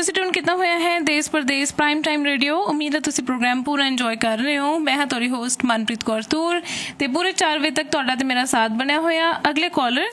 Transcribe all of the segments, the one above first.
ਤੁਸੀਂ ਟਿਊਨ ਕੀਤਾ ਹੋਇਆ ਹੈ ਦੇਸ਼ ਪ੍ਰਦੇਸ਼ ਪ੍ਰਾਈਮ ਟਾਈਮ ਰੇਡੀਓ। ਉਮੀਦ ਹੈ ਤੁਸੀਂ ਪ੍ਰੋਗਰਾਮ ਪੂਰਾ ਇੰਜੋਏ ਕਰ ਰਹੇ ਹੋ। ਮੈਂ ਹਾਂ ਤੁਹਾਡੀ ਹੋਸਟ ਮਨਪ੍ਰੀਤ ਕੌਰ ਤੂਰ ਤੇ ਪੂਰੇ 4 ਵਜੇ ਤੱਕ ਤੁਹਾਡਾ ਤੇ ਮੇਰਾ ਸਾਥ ਬਣਿਆ ਹੋਇਆ। ਅਗਲੇ ਕਾਲਰ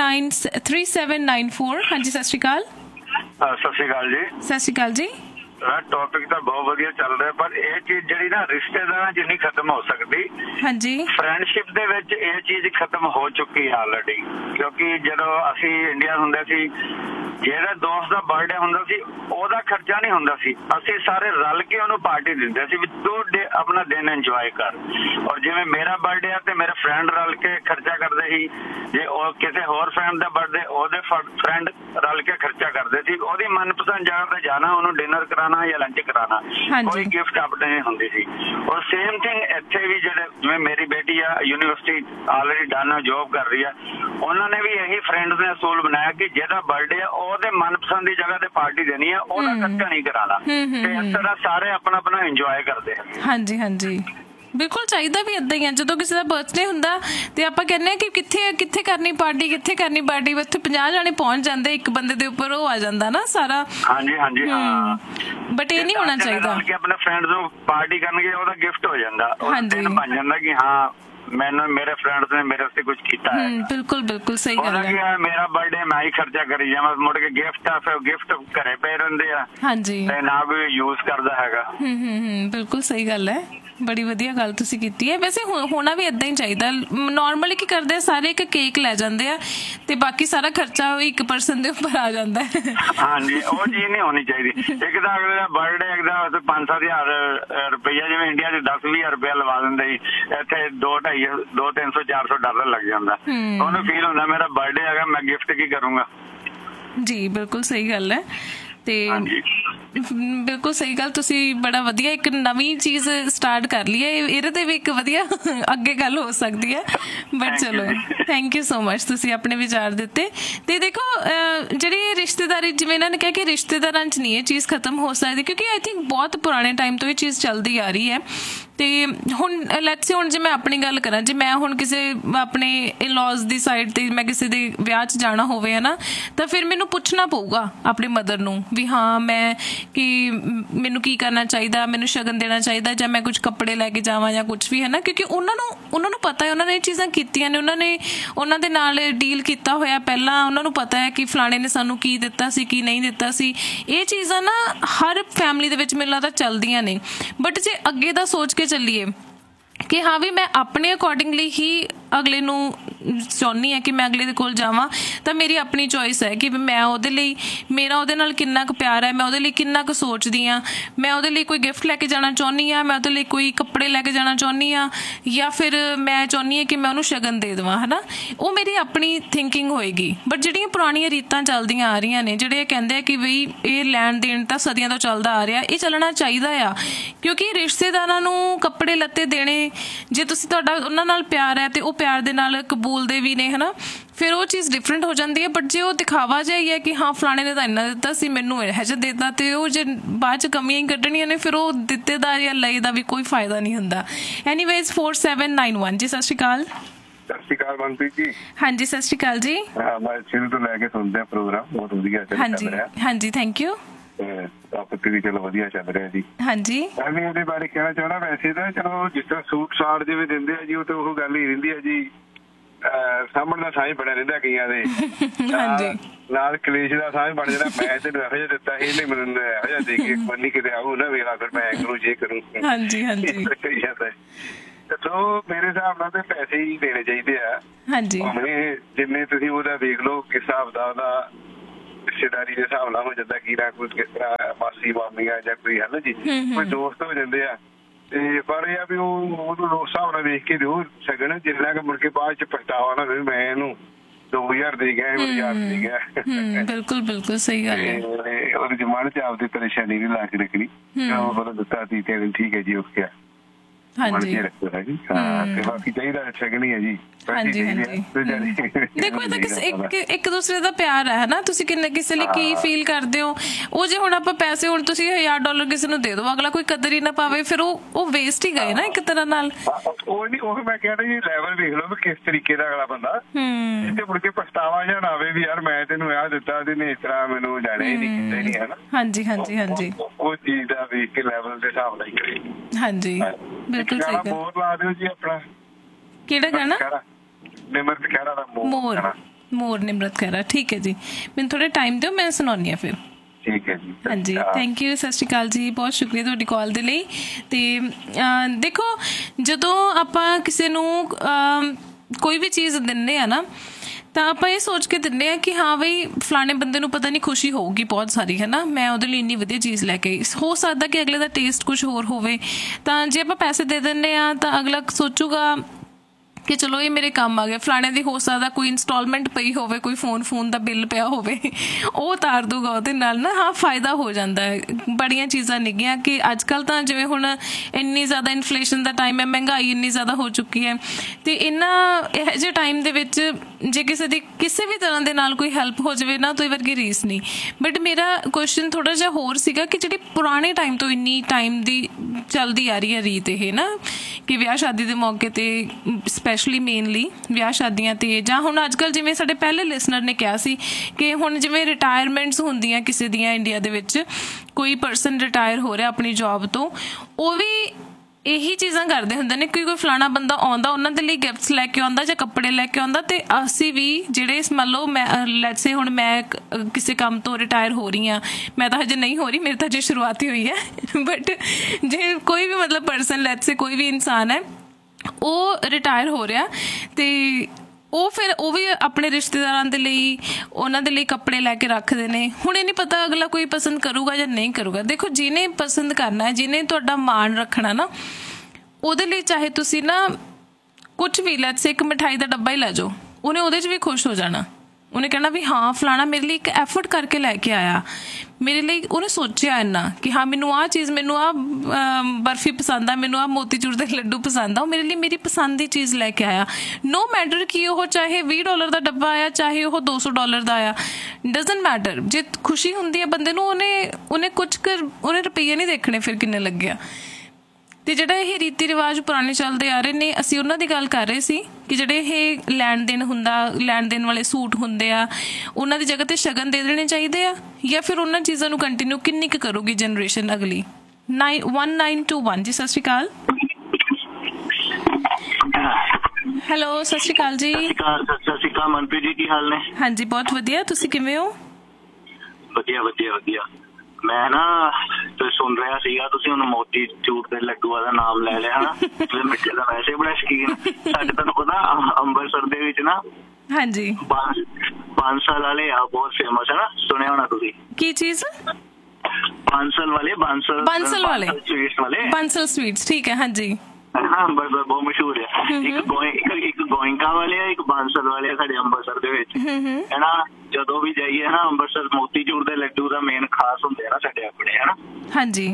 3794। ਹਾਂਜੀ ਸਤਿ ਸ਼੍ਰੀ ਅਕਾਲ। ਸਤਿ ਸ਼੍ਰੀ ਅਕਾਲ ਜੀ। ਸਤਿ ਸ਼੍ਰੀ ਅਕਾਲ ਜੀ। ਟੌਪਿਕ ਤਾਂ ਬਹੁਤ ਵਧੀਆ ਚੱਲ ਰਿਹਾ, ਪਰ ਇਹ ਚੀਜ਼ ਜਿਹੜੀ ਨਾ ਰਿਸ਼ਤੇਦਾਰਾਂ 'ਚ ਨਹੀਂ ਖਤਮ ਹੋ ਸਕਦੀ। ਹਾਂਜੀ, ਫਰੈਂਡਸ਼ਿਪ ਦੇ ਵਿੱਚ ਇਹ ਚੀਜ਼ ਖਤਮ ਹੋ ਚੁੱਕੀ ਹੈ ਆਲਰੇਡੀ। ਕਿਉਂਕਿ ਜਦੋਂ ਅਸੀਂ ਇੰਡੀਆ ਹੁੰਦੇ ਸੀ, ਜਿਹੜਾ ਦੋਸਤ ਦਾ ਬਰਥਡੇ ਹੁੰਦਾ ਸੀ ਉਹਦਾ ਖਰਚਾ ਨਹੀਂ ਹੁੰਦਾ ਸੀ, ਅਸੀਂ ਸਾਰੇ ਰਲ ਕੇ ਉਹਨੂੰ ਪਾਰਟੀ ਦਿੰਦੇ ਸੀ ਵੀ ਤੂੰ ਆਪਣਾ ਦਿਨ ਇੰਜੋਏ ਕਰ। ਔਰ ਜਿਵੇਂ ਮੇਰਾ ਬਰਥਡੇ ਆ ਤੇ ਮੇਰੇ ਫਰੈਂਡ ਰਲ ਕੇ ਖਰਚਾ ਕਰਦੇ ਸੀ, ਜੇ ਉਹ ਕਿਸੇ ਹੋਰ ਫਰੈਂਡ ਦਾ ਬਰਥਡੇ ਉਹਦੇ ਫਰੈਂਡ ਰਲ ਕੇ ਖਰਚਾ ਕਰਦੇ ਸੀ। ਉਹਦੀ ਮਨਪਸੰਦ ਜਗ੍ਹਾ ਤੇ ਜਾਣਾ, ਉਹਨੂੰ ਡਿਨਰ ਕਰਾਣਾ ਜਾਂ ਲੰਚ ਕਰਾਣਾ, ਕੋਈ ਗਿਫਟ ਆਪਣੇ ਹੁੰਦੀ ਸੀ। ਔਰ ਸੇਮ ਥਿੰਗ ਇੱਥੇ ਵੀ ਜਿਹੜੇ ਜਿਵੇਂ ਮੇਰੀ ਬੇਟੀ ਆ ਯੂਨੀਵਰਸਿਟੀ ਆਲਰੇਡੀ ਡਨ ਜੋਬ ਕਰ ਰਹੀ ਆ, ਉਹਨਾਂ ਨੇ ਵੀ ਇਹੀ ਫਰੈਂਡਸ ਨੇ ਅਸੂਲ ਬਣਾਇਆ ਕਿ ਜਿਹਦਾ ਬਰਥਡੇ ਆ ਉਹਦੇ ਮਨਪਸੰਦ ਦੀ ਜਗ੍ਹਾ ਤੇ ਪਾਰਟੀ ਦੇਣੀ ਆ, ਉਹਦਾ ਖਰਚਾ ਨਹੀਂ ਕਰਾਣਾ। ਤੇ ਇਸ ਤਰ੍ਹਾਂ ਸਾਰੇ ਆਪਣਾ ਆਪਣਾ ਇੰਜੋਏ ਕਰਦੇ ਆ। ਹਾਂਜੀ ਹਾਂਜੀ, ਬਿਲਕੁਲ ਚਾਹੀਦਾ ਵੀ ਏਦਾਂ ਹੀ ਆ। ਜਦੋਂ ਕਿਸੇ ਦਾ ਬਰਥਡੇ ਹੁੰਦਾ ਤੇ ਆਪਾਂ ਕਹਿੰਦੇ ਹਾਂ ਕਿ ਕਿੱਥੇ ਕਰਨੀ ਪਾਰਟੀ, ਕਿੱਥੇ ਕਰਨੀ ਪਾਰਟੀ, ਉੱਥੇ 50 ਜਾਣੇ ਪਹੁੰਚ ਜਾਂਦੇ, ਇੱਕ ਬੰਦੇ ਦੇ ਉੱਪਰ ਉਹ ਆ ਜਾਂਦਾ ਨਾ ਸਾਰਾ। ਹਾਂਜੀ ਹਾਂਜੀ ਹਾਂ, ਬਟ ਇਹ ਨਹੀਂ ਹੋਣਾ ਚਾਹੀਦਾ ਕਿ ਆਪਣੇ ਫਰੈਂਡਸ ਨੂੰ ਪਾਰਟੀ ਕਰਨਗੇ ਉਹਦਾ ਗਿਫਟ ਹੋ ਜਾਂਦਾ, ਦਿਨ ਬਣ ਜਾਂਦਾ ਕਿ ਹਾਂ ਮੈਨੂੰ ਮੇਰੇ ਫਰੈਂਡਸ ਨੇ ਮੇਰੇ ਵਾਸਤੇ ਕੁਝ ਕੀਤਾ ਹੈ। ਬਿਲਕੁਲ ਬਿਲਕੁਲ ਸਹੀ ਗੱਲ ਹੈ। ਮੇਰਾ ਬਰਥਡੇ ਮੈਂ ਹੀ ਖਰਚਾ ਕਰੀ ਜਾਵਾਂ, ਮੁੜ ਕੇ ਗਿਫਟ ਆ ਫਿਰ ਗਿਫਟ ਘਰੇ ਪਏ ਰਹਿੰਦੇ ਆ। ਹਾਂਜੀ, ਤੇ ਨਾ ਕੋਈ ਯੂਜ਼ ਕਰਦਾ ਹੈਗਾ। ਬਿਲਕੁਲ ਸਹੀ ਗੱਲ ਹੈ। ਬੜੀ ਵਧੀਆ ਗੱਲ ਤੁਸੀਂ ਕੀਤੀ ਹੈ। ਵੈਸੇ ਹੋਣਾ ਵੀ ਏਦਾਂ ਹੀ ਚਾਹੀਦਾ। ਨੋਰਮਲੀ ਕੀ ਕਰਦੇ ਆ, ਸਾਰੇ ਇੱਕ ਕੇਕ ਲੈ ਜਾਂਦੇ ਆ ਤੇ ਬਾਕੀ ਸਾਰਾ ਖਰਚਾ ਇੱਕ ਪਰਸਨ ਦੇ ਉੱਪਰ ਆ ਜਾਂਦਾ ਹੈ। ਹਾਂਜੀ, ਉਹ ਚੀਜ਼ ਨਹੀਂ ਹੋਣੀ ਚਾਹੀਦੀ। ਇੱਕ ਤਾਂ ਅਗਲੇ ਦਾ ਬਰਥਡੇ ਇੱਕ ਦਾ 5-7 ਹਜ਼ਾਰ ਰੁਪਈਆ, ਜਿਵੇਂ ਇੰਡੀਆ 'ਚ 10-20 ਰੁਪਇਆ ਲਵਾ ਦਿੰਦੇ ਸੀ, ਇੱਥੇ 200-300-400 ਡਾਲਰ ਲੱਗ ਜਾਂਦਾ। ਉਹਨੂੰ ਫੀਲ ਹੁੰਦਾ ਮੇਰਾ ਬਰਥਡੇ ਹੈਗਾ, ਮੈਂ ਗਿਫਟ ਕੀ ਕਰੂੰਗਾ। ਜੀ ਬਿਲਕੁਲ ਸਹੀ ਗੱਲ ਹੈ। ਤੇ ਬਿਲਕੁਲ ਸਹੀ ਗੱਲ, ਤੁਸੀਂ ਬੜਾ ਵਧੀਆ ਇੱਕ ਨਵੀਂ ਚੀਜ਼ ਸਟਾਰਟ ਕਰ ਲਈ ਹੈ। ਇਹਦੇ ਤੇ ਵੀ ਇੱਕ ਵਧੀਆ ਅੱਗੇ ਗੱਲ ਹੋ ਸਕਦੀ ਹੈ। ਬਟ ਚਲੋ, ਥੈਂਕ ਯੂ ਸੋ ਮਚ, ਤੁਸੀਂ ਆਪਣੇ ਵਿਚਾਰ ਦਿੱਤੇ। ਤੇ ਦੇਖੋ ਜਿਹੜੀ ਰਿਸ਼ਤੇਦਾਰੀ, ਜਿਵੇਂ ਇਹਨਾਂ ਨੇ ਕਿਹਾ ਕਿ ਰਿਸ਼ਤੇਦਾਰਾਂ 'ਚ ਨਹੀਂ ਇਹ ਚੀਜ਼ ਖਤਮ ਹੋ ਸਕਦੀ, ਕਿਉਂਕਿ ਆਈ ਥਿੰਕ ਬਹੁਤ ਪੁਰਾਣੇ ਟਾਈਮ ਤੋਂ ਇਹ ਚੀਜ਼ ਚੱਲਦੀ ਆ ਰਹੀ ਹੈ। ਤੇ ਹੁਣ ਲੈਟਸ ਸੇ, ਹੁਣ ਜੇ ਮੈਂ ਆਪਣੀ ਗੱਲ ਕਰਾਂ, ਜੇ ਮੈਂ ਹੁਣ ਕਿਸੇ ਆਪਣੇ ਇਨਲॉज ਦੀ ਸਾਈਡ ਤੇ ਮੈਂ ਕਿਸੇ ਦੇ ਵਿਆਹ 'ਚ ਜਾਣਾ ਹੋਵੇ ਹੈ ਨਾ, ਤਾਂ ਫਿਰ ਮੈਨੂੰ ਪੁੱਛਣਾ ਪਊਗਾ ਆਪਣੀ ਮਦਰ ਨੂੰ ਵੀ ਹਾਂ ਮੈਂ ਕਿ ਮੈਨੂੰ ਕੀ ਕਰਨਾ ਚਾਹੀਦਾ, ਮੈਨੂੰ ਸ਼ਗਨ ਦੇਣਾ ਚਾਹੀਦਾ ਜਾਂ ਮੈਂ ਕੁਝ ਕੱਪੜੇ ਲੈ ਕੇ ਜਾਵਾਂ ਜਾਂ ਕੁਝ ਵੀ ਹੈ ਨਾ। ਕਿਉਂਕਿ ਉਹਨਾਂ ਨੂੰ ਪਤਾ ਹੈ, ਉਹਨਾਂ ਨੇ ਇਹ ਚੀਜ਼ਾਂ ਕੀਤੀਆਂ ਨੇ, ਉਹਨਾਂ ਦੇ ਨਾਲ ਡੀਲ ਕੀਤਾ ਹੋਇਆ ਪਹਿਲਾਂ। ਉਹਨਾਂ ਨੂੰ ਪਤਾ ਹੈ ਕਿ ਫਲਾਣੇ ਨੇ ਸਾਨੂੰ ਕੀ ਦਿੱਤਾ ਸੀ, ਕੀ ਨਹੀਂ ਦਿੱਤਾ ਸੀ। ਇਹ ਚੀਜ਼ਾਂ ਨਾ ਹਰ ਫੈਮਿਲੀ ਦੇ ਵਿੱਚ ਮੈਨੂੰ ਲੱਗਦਾ ਚੱਲਦੀਆਂ ਨੇ। ਬਟ ਜੇ ਅੱਗੇ ਦਾ ਸੋਚ ਕੇ ਚੱਲੀਏ ਕਿ ਹਾਂ ਵੀ ਮੈਂ ਆਪਣੇ ਅਕੋਰਡਿੰਗਲੀ ਹੀ ਅਗਲੇ ਨੂੰ ਚਾਹੁੰਦੀ ਹਾਂ ਕਿ ਮੈਂ ਅਗਲੇ ਦੇ ਕੋਲ ਜਾਵਾਂ, ਤਾਂ ਮੇਰੀ ਆਪਣੀ ਚੋਇਸ ਹੈ ਕਿ ਮੈਂ ਉਹਦੇ ਲਈ, ਮੇਰਾ ਉਹਦੇ ਨਾਲ ਕਿੰਨਾ ਕੁ ਪਿਆਰ ਹੈ, ਮੈਂ ਉਹਦੇ ਲਈ ਕਿੰਨਾ ਕੁ ਸੋਚਦੀ ਹਾਂ। ਮੈਂ ਉਹਦੇ ਲਈ ਕੋਈ ਗਿਫਟ ਲੈ ਕੇ ਜਾਣਾ ਚਾਹੁੰਦੀ ਹਾਂ, ਮੈਂ ਉਹਦੇ ਲਈ ਕੋਈ ਕੱਪੜੇ ਲੈ ਕੇ ਜਾਣਾ ਚਾਹੁੰਦੀ ਹਾਂ, ਜਾਂ ਫਿਰ ਮੈਂ ਚਾਹੁੰਦੀ ਹਾਂ ਕਿ ਮੈਂ ਉਹਨੂੰ ਸ਼ਗਨ ਦੇ ਦੇਵਾਂ, ਹੈ ਨਾ। ਉਹ ਮੇਰੀ ਆਪਣੀ ਥਿੰਕਿੰਗ ਹੋਏਗੀ। ਬਟ ਜਿਹੜੀਆਂ ਪੁਰਾਣੀਆਂ ਰੀਤਾਂ ਚੱਲਦੀਆਂ ਆ ਰਹੀਆਂ ਨੇ, ਜਿਹੜੇ ਕਹਿੰਦੇ ਆ ਕਿ ਬਈ ਇਹ ਲੈਣ ਦੇਣ ਤਾਂ ਸਦੀਆਂ ਤੋਂ ਚੱਲਦਾ ਆ ਰਿਹਾ, ਇਹ ਚੱਲਣਾ ਚਾਹੀਦਾ ਆ। ਕਿਉਂਕਿ ਰਿਸ਼ਤੇਦਾਰਾਂ ਨੂੰ ਕੱਪੜੇ ਲੱਤੇ ਦੇਣੇ, ਜੇ ਤੁਸੀਂ ਤੁਹਾਡਾ ਉਹਨਾਂ ਨਾਲ ਪਿਆਰ ਹੈ ਤੇ ਉਹ ਪਿਆਰ ਦੇ ਨਾਲ ਕਬੂਲਦੇ ਵੀ ਨੇ, ਹੈ ਨਾ, ਫਿਰ ਉਹ ਚੀਜ਼ ਡਿਫਰੈਂਟ ਹੋ ਜਾਂਦੀ ਹੈ। ਬਟ ਜੇ ਉਹ ਦਿਖਾਵਾ ਜਿਹਾ ਹੀ ਹੈ ਕਿ ਹਾਂ ਫਲਾਣੇ ਨੇ ਤਾਂ ਇੰਨਾ ਦਿੱਤਾ ਸੀ, ਮੈਨੂੰ ਇਹ ਜਿਹਾ ਦਿੱਤਾ, ਤੇ ਉਹ ਜੇ ਬਾਅਦ 'ਚ ਕਮੀਆਂ ਹੀ ਕੱਢਣੀਆਂ ਨੇ, ਫਿਰ ਉਹ ਦਿੱਤੇ ਦਾ ਜਾਂ ਲਏ ਦਾ ਵੀ ਕੋਈ ਫਾਇਦਾ ਨਹੀਂ ਹੁੰਦਾ। ਐਨੀਵੇਜ਼ 4791 ਜੀ, ਸਤਿ ਸ਼੍ਰੀ ਅਕਾਲ। ਸਤਿ ਸ਼੍ਰੀ ਅਕਾਲ ਮਨਪ੍ਰੀਤ ਜੀ। ਹਾਂਜੀ ਸਤਿ ਸ਼੍ਰੀ ਅਕਾਲ ਜੀ। ਮੈਂ ਸ਼ੁਰੂ ਤੋਂ ਲੈ ਕੇ ਸੁਣਦੇ ਆ ਪ੍ਰੋਗਰਾਮ, ਬਹੁਤ ਵਧੀਆ ਚੱਲ ਰਿਹਾ। ਹਾਂਜੀ ਥੈਂਕ ਯੂ। ਟੌਪਿਕ ਵੀ ਚਲੋ ਵਧੀਆ ਚੱਲ ਰਿਹਾ ਜੀ। ਹਾਂਜੀ, ਮੈਂ ਵੀ ਇਹਦੇ ਬਾਰੇ ਕਹਿਣਾ ਚਾਹੁੰਦਾ। ਵੈਸੇ ਤਾਂ ਚਲੋ ਜਿਸ ਤਰ੍ਹਾਂ ਸੂਟ ਸਾਟ ਜਿਵੇਂ ਦਿੰਦੇ ਆ ਜੀ, ਉਹ ਤਾਂ ਉਹ ਗੱਲ ਹੀ ਰਹਿੰਦੀ ਹੈ ਜੀ। ਸਾਂਭਣ ਦਾ ਸਾਂਝ ਬਣਿਆ ਰਹਿੰਦਾ ਕਈਆਂ ਦੇ ਨਾਲ, ਕਲੇਸ਼ ਦਾ ਸਾਂਝ ਬਣ ਜਾਂਦਾ। ਮੈਂ ਤੈਨੂੰ ਇਹੋ ਜਿਹਾ ਦਿੱਤਾ ਸੀ, ਇਹਨੇ ਮੈਨੂੰ ਇਹੋ ਜਿਹਾ ਦੇ ਕੇ ਮੰਨੀ ਕਿਤੇ ਆਊ ਨਾ ਵੇਲਾ, ਫਿਰ ਮੈਂ ਕਰੂੰ ਜੇ ਕਰੂੰ। ਹਾਂਜੀ ਹਾਂਜੀ, ਸੋ ਮੇਰੇ ਹਿਸਾਬ ਨਾਲ ਤੇ ਪੈਸੇ ਹੀ ਦੇਣੇ ਚਾਹੀਦੇ ਆ। ਹਾਂਜੀ, ਜਿੰਨੇ ਤੁਸੀਂ ਉਹਦਾ ਦੇਖ ਲਓ ਕਿਸ ਹਿਸਾਬ ਦਾ ਉਹਦਾ ਰਿਸ਼ਤੇਦਾਰੀ ਦੇ ਹਿਸਾਬ ਨਾਲ ਹੋ ਜਾਂਦਾ, ਕੀ ਨਾ ਕੁਝ ਕਿਸ ਤਰ੍ਹਾਂ ਮਾਸੀ ਮਾਮੀਆਂ ਜਾਂ ਕੋਈ ਹੈ ਨਾ ਜੀ, ਕੋਈ ਦੋਸਤ ਹੋ ਜਾਂਦੇ ਆ। ਤੇ ਪਰ ਇਹ ਆ ਵੀ ਉਹਨੂੰ ਉਸ ਹਿਸਾਬ ਨਾਲ ਵੇਖ ਕੇ ਦਿਓ ਸ਼ਗਨ, ਜਿੰਨਾ ਕਿ ਮੁੜ ਕੇ ਬਾਅਦ ਚ ਪਛਤਾਵਾ ਨਾ ਹੋਵੇ, ਮੈਂ ਇਹਨੂੰ 2000 ਦੇ ਗਿਆ, 1000 ਦੇ ਗਿਆ। ਬਿਲਕੁਲ ਬਿਲਕੁਲ ਸਹੀ ਗੱਲ ਹੈ। ਉਹਦੇ ਮਨ ਚ ਆਪਦੀ ਪਰੇਸ਼ਾਨੀ ਵੀ ਲਾ ਕੇ ਰੱਖਣੀ, ਦਿੱਤਾ ਸੀ ਤੇ ਠੀਕ ਹੈ ਜੀ, ਉਸ ਕਿਹਾ ਰੱਖੋ ਹੈ ਜੀ। ਹਾਂ ਤੇ ਬਾਕੀ ਚਾਹੀਦਾ ਛਕਣੀ ਹੈ ਜੀ। ਹਾਂਜੀ ਦੇਖੋ ਇਹ ਤਾਂ ਇੱਕ ਦੂਸਰੇ ਦਾ ਪਿਆਰ ਹੈ ਹਨਾ। ਤੁਸੀਂ ਕਿਸੇ ਲਈ ਕੀ ਫੀਲ ਕਰਦੇ ਹੋ। ਉਹ ਜੇ ਹੁਣ ਆਪਾਂ ਪੈਸੇ ਹੁਣ ਤੁਸੀਂ $1000 ਕਿਸੇ ਨੂੰ ਦੇ ਦਿਓ, ਅਗਲਾ ਕੋਈ ਕਦਰ ਹੀ ਨਾ ਪਾਵੇ, ਫਿਰ ਉਹ ਵੇਸਟ ਹੀ ਗਏ ਨਾ ਇੱਕ ਤਰ੍ਹਾਂ ਨਾਲ। ਉਹ ਨੀ ਉਹ ਮੈਂ ਕਹਿ ਰਿਹਾ ਜੀ ਲੈਵਲ ਵੇਖ ਲਓ ਵੀ ਕਿਸ ਤਰੀਕੇ ਦਾ ਅਗਲਾ ਬੰਦਾ, ਤੇ ਮੁੜ ਕੇ ਪਛਤਾਵਾ ਜਾਂ ਨਾ ਆਵੇ ਵੀ ਯਾਰ ਮੈਂ ਤੈਨੂੰ ਆਹ ਦਿੱਤਾ ਤੇ ਇਸ ਤਰ੍ਹਾਂ ਮੈਨੂੰ ਜਾਣਿਆ ਹੀ ਨਹੀਂ ਕੀਤਾ ਹੀ ਨਹੀਂ ਹਨਾ। ਹਾਂਜੀ ਉਹ ਚੀਜ਼ ਦਾ ਵੇਖ ਕੇ ਲੈਵਲ ਦੇ ਹਿਸਾਬ ਨਾਲ ਹੀ ਕਰੇ। ਹਾਂਜੀ ਬਿਲਕੁਲ ਸਹੀ ਗੱਲ। ਮੋਰ ਲਾ ਦਿਓ ਜੀ ਆਪਣਾ। ਕਿਹੜਾ ਗਾਣਾ? ਨਿਮਰਤ ਖਹਿਰਾ ਦਾ ਮੋਰ ਨਿਮਰਤ ਖਹਿਰਾ। ਠੀਕ ਹੈ ਜੀ, ਮੈਨੂੰ ਥੋੜਾ ਟਾਈਮ ਦਿਓ, ਮੈਂ ਸੁਣਾਉਂਦੀ ਹਾਂ ਫਿਰ। ਠੀਕ ਹੈ ਜੀ। ਹਾਂਜੀ ਥੈਂਕ ਯੂ, ਸਤਿ ਸ਼੍ਰੀ ਅਕਾਲ ਜੀ, ਬਹੁਤ ਸ਼ੁਕਰੀਆ ਤੁਹਾਡੀ ਕਾਲ ਦੇ ਲਈ। ਤੇ ਦੇਖੋ ਜਦੋਂ ਆਪਾਂ ਕਿਸੇ ਨੂੰ ਕੋਈ ਵੀ ਚੀਜ਼ ਦਿੰਦੇ ਆ ਨਾ, ਤਾਂ ਆਪਾਂ ਇਹ ਸੋਚ ਕੇ ਦਿੰਦੇ ਹਾਂ ਕਿ ਹਾਂ ਬਈ ਫਲਾਣੇ ਬੰਦੇ ਨੂੰ ਪਤਾ ਨਹੀਂ ਖੁਸ਼ੀ ਹੋਊਗੀ ਬਹੁਤ ਸਾਰੀ ਹੈ ਨਾ, ਮੈਂ ਉਹਦੇ ਲਈ ਇੰਨੀ ਵਧੀਆ ਚੀਜ਼ ਲੈ ਕੇ ਆਈ। ਹੋ ਸਕਦਾ ਕਿ ਅਗਲੇ ਦਾ ਟੇਸਟ ਕੁਛ ਹੋਰ ਹੋਵੇ, ਤਾਂ ਜੇ ਆਪਾਂ ਪੈਸੇ ਦੇ ਦਿੰਦੇ ਹਾਂ ਤਾਂ ਅਗਲਾ ਸੋਚੂਗਾ ਕਿ ਚਲੋ ਇਹ ਮੇਰੇ ਕੰਮ ਆ ਗਿਆ। ਫਲਾਣੇ ਦੀ ਹੋ ਸਕਦਾ ਕੋਈ ਇੰਸਟਾਲਮੈਂਟ ਪਈ ਹੋਵੇ, ਕੋਈ ਫੋਨ ਦਾ ਬਿੱਲ ਪਿਆ ਹੋਵੇ, ਉਹ ਉਤਾਰ ਦੂਗਾ ਉਹਦੇ ਨਾਲ ਨਾ। ਹਾਂ ਫਾਇਦਾ ਹੋ ਜਾਂਦਾ ਹੈ। ਬੜੀਆਂ ਚੀਜ਼ਾਂ ਨਿੱਗੀਆਂ ਕਿ ਅੱਜ ਕੱਲ੍ਹ ਤਾਂ ਜਿਵੇਂ ਹੁਣ ਇੰਨੀ ਜ਼ਿਆਦਾ ਇਨਫਲੇਸ਼ਨ ਦਾ ਟਾਈਮ ਹੈ, ਮਹਿੰਗਾਈ ਇੰਨੀ ਜ਼ਿਆਦਾ ਹੋ ਚੁੱਕੀ ਹੈ, ਅਤੇ ਇਹੋ ਜਿਹੇ ਟਾਈਮ ਦੇ ਵਿੱਚ ਜੇ ਕਿਸੇ ਦੀ ਕਿਸੇ ਵੀ ਤਰ੍ਹਾਂ ਦੇ ਨਾਲ ਕੋਈ ਹੈਲਪ ਹੋ ਜਾਵੇ ਨਾ, ਤਾਂ ਇਹ ਵਰਗੀ ਰੀਸ ਨਹੀਂ। ਬਟ ਮੇਰਾ ਕੁਐਸਚਨ ਥੋੜ੍ਹਾ ਜਿਹਾ ਹੋਰ ਸੀਗਾ ਕਿ ਜਿਹੜੀ ਪੁਰਾਣੇ ਟਾਈਮ ਤੋਂ ਇੰਨੀ ਟਾਈਮ ਦੀ ਚੱਲਦੀ ਆ ਰਹੀ ਹੈ ਰੀਤ ਇਹ ਨਾ, ਕਿ ਵਿਆਹ ਸ਼ਾਦੀ ਦੇ ਮੌਕੇ 'ਤੇ ਸਪੈਸ਼ਲੀ ਮੇਨਲੀ ਵਿਆਹ ਸ਼ਾਦੀਆਂ 'ਤੇ, ਜਾਂ ਹੁਣ ਅੱਜ ਕੱਲ੍ਹ ਜਿਵੇਂ ਸਾਡੇ ਪਹਿਲੇ ਲਿਸਨਰ ਨੇ ਕਿਹਾ ਸੀ ਕਿ ਹੁਣ ਜਿਵੇਂ ਰਿਟਾਇਰਮੈਂਟਸ ਹੁੰਦੀਆਂ ਕਿਸੇ ਦੀਆਂ ਇੰਡੀਆ ਦੇ ਵਿੱਚ, ਕੋਈ ਪਰਸਨ ਰਿਟਾਇਰ ਹੋ ਰਿਹਾ ਆਪਣੀ ਜੋਬ ਤੋਂ, ਉਹ ਵੀ ਇਹੀ ਚੀਜ਼ਾਂ ਕਰਦੇ ਹੁੰਦੇ ਨੇ ਕਿ ਕੋਈ ਫਲਾਣਾ ਬੰਦਾ ਆਉਂਦਾ, ਉਹਨਾਂ ਦੇ ਲਈ ਗਿਫਟਸ ਲੈ ਕੇ ਆਉਂਦਾ ਜਾਂ ਕੱਪੜੇ ਲੈ ਕੇ ਆਉਂਦਾ। ਅਤੇ ਅਸੀਂ ਵੀ ਜਿਹੜੇ ਮੰਨ ਲਓ ਮੈਂ ਲੈਟਸ ਸੇ ਹੁਣ ਮੈਂ ਕਿਸੇ ਕੰਮ ਤੋਂ ਰਿਟਾਇਰ ਹੋ ਰਹੀ ਹਾਂ, ਮੈਂ ਤਾਂ ਹਜੇ ਨਹੀਂ ਹੋ ਰਹੀ, ਮੇਰੀ ਤਾਂ ਹਜੇ ਸ਼ੁਰੂਆਤ ਹੀ ਹੋਈ ਹੈ, ਬਟ ਜੇ ਕੋਈ ਵੀ ਮਤਲਬ ਪਰਸਨ ਲੈਟਸ ਸੇ ਕੋਈ ਵੀ ਇਨਸਾਨ ਹੈ ਉਹ ਰਿਟਾਇਰ ਹੋ ਰਿਹਾ, ਅਤੇ ਉਹ ਵੀ ਆਪਣੇ ਰਿਸ਼ਤੇਦਾਰਾਂ ਦੇ ਲਈ ਉਹਨਾਂ ਦੇ ਲਈ ਕੱਪੜੇ ਲੈ ਕੇ ਰੱਖਦੇ ਨੇ। ਹੁਣ ਇਹ ਨਹੀਂ ਪਤਾ ਅਗਲਾ ਕੋਈ ਪਸੰਦ ਕਰੂਗਾ ਜਾਂ ਨਹੀਂ ਕਰੂਗਾ। ਦੇਖੋ ਜਿਹਨੇ ਪਸੰਦ ਕਰਨਾ ਹੈ, ਜਿਹਨੇ ਤੁਹਾਡਾ ਮਾਣ ਰੱਖਣਾ ਨਾ, ਉਹਦੇ ਲਈ ਚਾਹੇ ਤੁਸੀਂ ਨਾ ਕੁਛ ਵੀ ਲੈਟਸ ਸੇ ਇੱਕ ਮਿਠਾਈ ਦਾ ਡੱਬਾ ਹੀ ਲੈ ਜਾਓ, ਉਹਨੇ ਉਹਦੇ 'ਚ ਵੀ ਖੁਸ਼ ਹੋ ਜਾਣਾ। ਉਹਨੇ ਕਹਿਣਾ ਵੀ ਹਾਂ ਫਲਾਣਾ ਮੇਰੇ ਲਈ ਇੱਕ ਐਫਰਟ ਕਰਕੇ ਲੈ ਕੇ ਆਇਆ, ਮੇਰੇ ਲਈ ਉਹਨੇ ਸੋਚਿਆ ਇੰਨਾ ਕਿ ਹਾਂ ਮੈਨੂੰ ਆਹ ਚੀਜ਼, ਮੈਨੂੰ ਆਹ ਬਰਫੀ ਪਸੰਦ ਆ, ਮੈਨੂੰ ਆਹ ਮੋਤੀਚੂਰ ਦੇ ਲੱਡੂ ਪਸੰਦ ਆ, ਉਹ ਮੇਰੇ ਲਈ ਮੇਰੀ ਪਸੰਦ ਦੀ ਚੀਜ਼ ਲੈ ਕੇ ਆਇਆ। ਨੋ ਮੈਟਰ ਕਿ ਉਹ ਚਾਹੇ $20 ਦਾ ਡੱਬਾ ਆਇਆ, ਚਾਹੇ ਉਹ $200 ਦਾ ਆਇਆ, ਡਜ਼ਨਟ ਮੈਟਰ। ਜੇ ਖੁਸ਼ੀ ਹੁੰਦੀ ਹੈ ਬੰਦੇ ਨੂੰ, ਉਹਨੇ ਰੁਪਈਏ ਨਹੀਂ ਦੇਖਣੇ ਫਿਰ ਕਿੰਨੇ ਲੱਗਿਆ। ਅਤੇ ਜਿਹੜਾ ਇਹ ਰੀਤੀ ਰਿਵਾਜ ਪੁਰਾਣੇ ਚੱਲਦੇ ਆ ਰਹੇ ਨੇ, ਅਸੀਂ ਉਹਨਾਂ ਦੀ ਗੱਲ ਕਰ ਰਹੇ ਸੀ ਕਿ ਜਿਹੜੇ ਇਹ ਲੈਣ ਦੇਣ ਵਾਲੇ ਸੂਟ ਹੁੰਦੇ ਆ, ਉਹਨਾਂ ਦੀ ਜਗ੍ਹਾ 'ਤੇ ਸ਼ਗਨ ਦੇ ਦੇਣੇ ਚਾਹੀਦੇ ਆ, ਜਾਂ ਫਿਰ ਉਹਨਾਂ ਚੀਜ਼ਾਂ ਨੂੰ ਕੰਟੀਨਿਊ ਕਿੰਨੀ ਕੁ ਕਰੂਗੀ ਜਨਰੇਸ਼ਨ ਅਗਲੀ। 1921 ਜੀ, ਸਤਿ ਸ਼੍ਰੀ ਅਕਾਲ। ਹੈਲੋ ਸਤਿ ਸ਼੍ਰੀ ਅਕਾਲ ਜੀ। ਸਤਿ ਸ਼੍ਰੀ ਅਕਾਲ ਮਨਪ੍ਰੀਤ ਜੀ, ਕੀ ਹਾਲ ਨੇ? ਹਾਂਜੀ ਬਹੁਤ ਵਧੀਆ, ਤੁਸੀਂ ਕਿਵੇਂ ਹੋ? ਵਧੀਆ। ਮੈਂ ਨਾ ਸੁਣ ਰਿਹਾ ਸੀਗਾ ਤੁਸੀਂ ਹੁਣ ਮੋਤੀ ਚੂਰ ਦੇ ਲੱਡੂਆਂ ਦਾ ਨਾਮ ਲੈ ਲਿਆ ਨਾ, ਮਿੱਠੇ ਦਾ ਵੈਸੇ ਬੜਾ ਸ਼ੌਕੀਨ। ਸਾਡੇ ਤੁਹਾਨੂੰ ਪਤਾ ਅੰਮ੍ਰਿਤਸਰ ਦੇ ਵਿੱਚ ਨਾ ਹਾਂਜੀ ਬਾਂਸਲ ਵਾਲੇ ਆ ਬਹੁਤ ਫੇਮਸ ਹੈ ਨਾ, ਸੁਣਿਆ ਹੋਣਾ ਤੁਸੀਂ। ਕੀ ਚੀਜ਼? ਬਾਂਸਲ ਸਵੀਟਸ। ਠੀਕ ਹੈ ਹਾਂਜੀ। ਹਾਂ ਬਹੁਤ ਮਸ਼ਹੂਰ ਹੈ। ਇੱਕ ਗੋਇੰਕਾ ਵਾਲੇ ਆ, ਇੱਕ ਬਾਂਸਲ ਵਾਲੇ ਆ ਸਾਡੇ ਅੰਮ੍ਰਿਤਸਰ ਦੇ ਵਿੱਚ ਹੈ ਨਾ। ਜਦੋਂ ਵੀ ਜਾਈਏ ਨਾ ਅੰਮ੍ਰਿਤਸਰ, ਮੋਤੀਚੂਰ ਦੇ ਲੱਡੂ ਦਾ ਮੇਨ ਖਾਸ ਹੁੰਦੇ ਆ ਨਾ ਸਾਡੇ ਆਪਣੇ, ਹੈ ਨਾ। ਹਾਂਜੀ